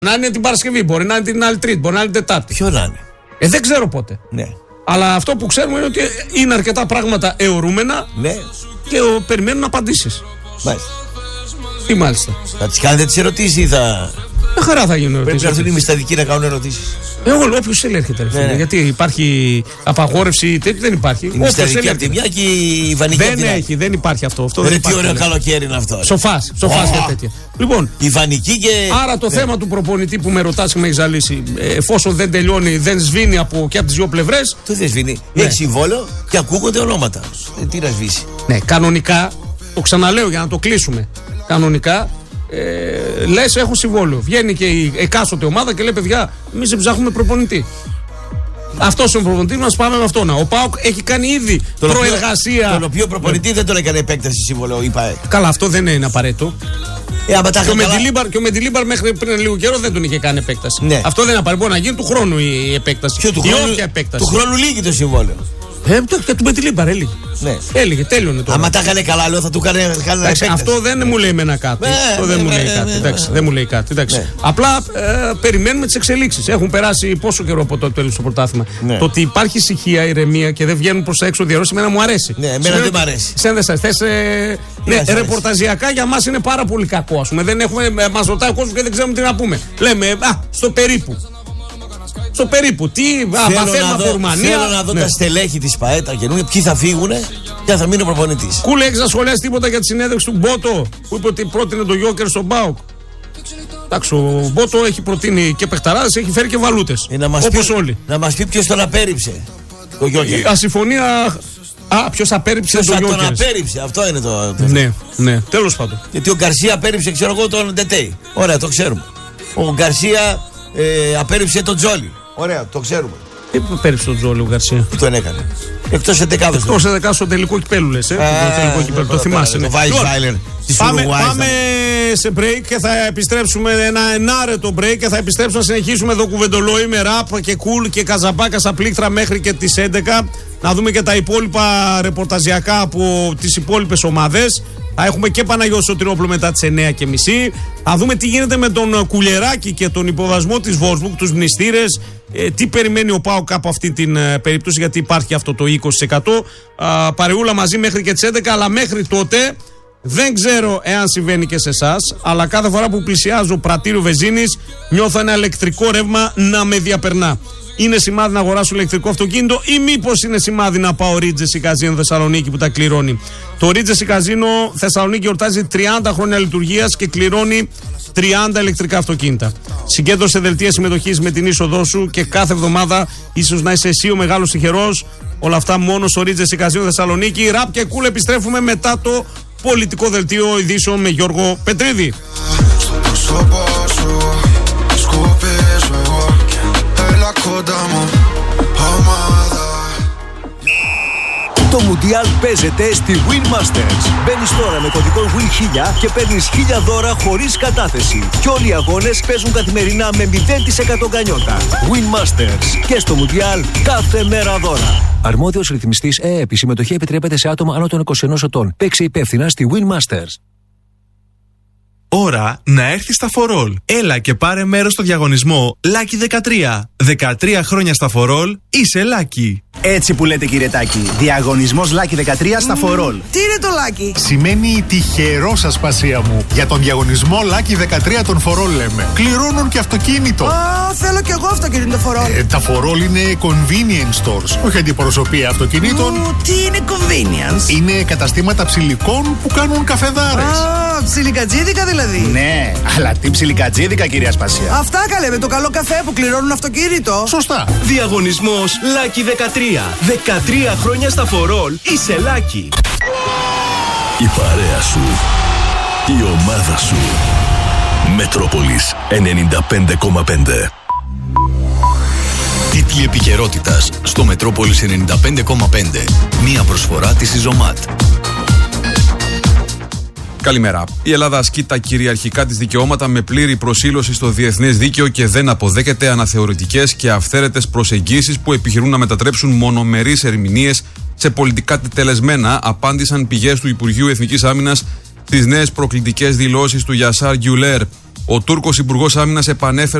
Να είναι την Παρασκευή, μπορεί να είναι την άλλη Τρίτη, μπορεί να είναι την Τετάρτη. Ποιο να είναι. Δεν ξέρω πότε. Ναι. Αλλά αυτό που ξέρουμε είναι ότι είναι αρκετά πράγματα αιωρούμενα Ναι. και περιμένουν απαντήσεις. Μάλιστα. Τι μάλιστα. Θα τις κάνετε τις ερωτήσεις ή θα. Με χαρά θα γίνουν Πρέπει ερωτήσεις. να έρθουν οι μυσταδικοί να κάνουν ερωτήσεις. Όποιος θέλει έρχεται. Ναι. Γιατί υπάρχει απαγόρευση, δεν υπάρχει. Η μυσταδική από τη μια και η βανική από την άλλη. Δεν υπάρχει αυτό. Τι ωραίο καλοκαίρι είναι αυτό. Σοφάς και τέτοια. Λοιπόν, η βανική και. Άρα το θέμα του προπονητή που με ρωτάς και με έχει ζαλίσει, εφόσον δεν τελειώνει, δεν σβήνει και από τις δύο πλευρές. Το δεν σβήνει. Ναι. Έχει συμβόλαιο και ακούγονται ονόματα. Τι να σβήσει. Ναι, κανονικά, το ξαναλέω για να το κλείσουμε. Κανονικά, λες έχω συμβόλαιο. Βγαίνει και η εκάστοτε ομάδα και λέει: παιδιά, εμείς δεν ψάχνουμε προπονητή. Αυτός είναι ο προπονητής μας, πάμε με αυτόν. Ο ΠΑΟΚ έχει κάνει ήδη προεργασία. Τον οποίο προπονητή δεν τον έκανε επέκταση σύμβολο, είπα. Καλά, αυτό δεν είναι απαραίτητο. Και ο Μεντιλίμπαρ μέχρι πριν λίγο καιρό δεν τον είχε κάνει επέκταση. Ναι. Αυτό δεν είναι απαραίτητο. Μπορεί να γίνει του χρόνου η επέκταση. Ποιο του χρόνου λύγει το συμβόλαιο. Και του Μεντιλίμπαρ έλυγε. Ναι. Έλυγε, τέλειωνε τώρα. Άμα τα έκανε καλά, λέω θα του κάνει επέκταση. Αυτό δεν μου λέει εμένα κάτι. Αυτό δεν μου λέει κάτι. Δεν μου λέει κάτι. Απλά περιμένουμε τις εξελίξεις. Έχουν περάσει πόσο καιρό από το τέλος του πρωτάθλημα. Το ότι υπάρχει ησυχία, ηρεμία και δεν βγαίνουν προς τα έξω διαρρώσεις, εμένα μου αρέσει. Ναι, εμένα δεν μου αρέσει. Ρεπορταζιακά για μας είναι πάρα πολύ κακό. Μας ρωτάει ο κόσμος και δεν ξέρουμε τι να πούμε. Λέμε στο περίπου. Στο περίπου. Τι μαθαίνουμε από Ρουμανία. Θέλω να δω τα στελέχη της ΠΑΕΤΑ καινούργια, ποιοι θα φύγουν και θα μείνει ο προπονητής. Κούλε, έχεις να σχολιάσει τίποτα για τη συνέντευξη του Μπότο που είπε ότι πρότεινε τον Γιόκερ στον ΠΑΟΚ? Εντάξει, ο Μπότο έχει προτείνει και παιχταράδες, έχει φέρει και βαλούτες. Όπως όλοι. Να μας πει ποιος τον απέρριψε. Το Γιόκερ. Ασυμφωνία. Ποιος απέρριψε τον Γιόκερ? Τον απέρριψε, αυτό είναι το. Ναι, τέλος πάντων. Γιατί ο Γκαρσία απέρριψε, ξέρω εγώ, τον Ντετέι. Ωραία, το ξέρουμε. Ο Γκαρσία απέρριψε τον Τζόλι. Ωραία, το ξέρουμε. Τι πέριψε τον Τζόλι ο Γκαρσία? Τι τον έκανε? Εκτός εντεκάδος. Εκτός εντεκάδος στο τελικό κυπέλλου λες. Το θυμάσαι. Το Weisweiler της Uruguay. Πάμε σε break και θα επιστρέψουμε ένα ενάρετο break και θα επιστρέψουμε να συνεχίσουμε εδώ κουβεντολόι με ραπ και κουλ και καζαμπάκα στα πλήκτρα μέχρι και τις 11. Να δούμε και τα υπόλοιπα ρεπορταζιακά από τις υπόλοιπες ομάδες. Θα έχουμε και Παναγιώτη Σωτηρόπουλο μετά τις 9:30. Θα δούμε τι γίνεται με τον Κουλεράκη και τον υποβασμό της Wolfsburg, τους μνηστήρες. Τι περιμένει ο ΠΑΟΚ από αυτή την περίπτωση, γιατί υπάρχει αυτό το 20%. Παρεούλα μαζί μέχρι και τις 11, αλλά μέχρι τότε δεν ξέρω εάν συμβαίνει και σε εσάς, αλλά κάθε φορά που πλησιάζω πρατήριο Βεζίνης νιώθω ένα ηλεκτρικό ρεύμα να με διαπερνά. Είναι σημάδι να αγοράσω ηλεκτρικό αυτοκίνητο ή μήπως είναι σημάδι να πάω Ρίτζεση Καζίνο Θεσσαλονίκη που τα κληρώνει? Το Ρίτζεση Καζίνο Θεσσαλονίκη γιορτάζει 30 χρόνια λειτουργίας και κληρώνει 30 ηλεκτρικά αυτοκίνητα. Συγκέντρωσε δελτία συμμετοχής με την είσοδό σου και κάθε εβδομάδα ίσως να είσαι εσύ ο μεγάλος τυχερός. Όλα αυτά μόνο στο Ρίτζεση Καζίνο Θεσσαλονίκη. Ραπ και κουλ, επιστρέφουμε μετά το πολιτικό δελτίο ειδήσεων με Γιώργο Πετρίδη. Το Μουντιάλ παίζεται στη Win Masters. Μπαίνεις τώρα με κωδικό WIN1000 και παίρνεις 1000 δώρα χωρίς κατάθεση. Και όλοι οι αγώνες παίζουν καθημερινά με 0% γκανιότα. Win Masters. Και στο Μουντιάλ κάθε μέρα δώρα. Αρμόδιος ρυθμιστής ΕΕΠ. Η συμμετοχή επιτρέπεται σε άτομα άνω των 21 ετών. Παίξε υπεύθυνα στη Win Masters. Ώρα να έρθει στα For All. Έλα και πάρε μέρος στο διαγωνισμό Lucky 13. 13 χρόνια στα For All, είσαι Lucky. Έτσι που λέτε, κύριε Τάκη. Διαγωνισμός Lucky 13 στα For All. Τι είναι το Lucky? Σημαίνει τυχερό σας, Πασία μου. Για τον διαγωνισμό Lucky 13 των For All λέμε. Κληρώνουν και αυτοκίνητο. Θέλω κι εγώ αυτοκίνητο For All. Τα For All είναι convenience stores, όχι αντιπροσωπεία αυτοκινήτων. Τι είναι convenience? Είναι καταστήματα ψηλικών που κάνουν καφεδάρες. Ψιλικατζίδικα δηλαδή. Ναι, αλλά τι ψιλικατζίδικα, κυρία Σπασία. Αυτά καλέ, με το καλό καφέ που κληρώνουν αυτοκίνητο. Σωστά. Διαγωνισμός Lucky 13. 13 χρόνια στα For All, είσαι Lucky. Η παρέα σου. Η ομάδα σου. Μετρόπολης 95,5. Τίτλοι επικαιρότητας στο Μετρόπολης 95,5. Μία προσφορά της Ιζωμάτ. Καλημέρα. Η Ελλάδα ασκεί τα κυριαρχικά της δικαιώματα με πλήρη προσήλωση στο διεθνές δίκαιο και δεν αποδέχεται αναθεωρητικές και αυθαίρετες προσεγγίσεις που επιχειρούν να μετατρέψουν μονομερείς ερμηνείες σε πολιτικά τετελεσμένα, απάντησαν πηγές του Υπουργείου Εθνικής Άμυνας στις νέες προκλητικές δηλώσεις του Γιασάρ Γκιουλέρ. Ο Τούρκος Υπουργός Άμυνας επανέφερε